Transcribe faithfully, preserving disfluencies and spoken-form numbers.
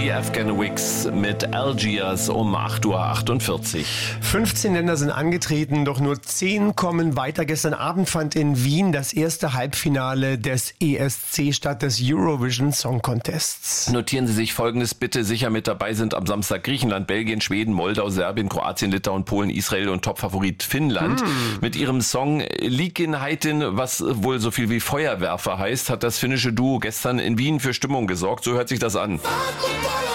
die Afghan Wigs mit Algiers um acht Uhr achtundvierzig. fünfzehn Länder sind angetreten, doch nur zehn kommen weiter. Gestern Abend fand in Wien das erste Halbfinale des E S C statt, des Eurovision Song Contests. Notieren Sie sich Folgendes bitte. Sicher mit dabei sind am Samstag Griechenland, Belgien, Schweden, Moldau, Serbien, Kroatien, Litauen, Polen, Israel und Topfavorit Finnland. Hm. Mit ihrem Song Liikenheitin, was wohl so viel wie Feuerwerfer heißt, hat das finnische Duo gestern in Wien für Stimmung gesorgt. So hört sich das an.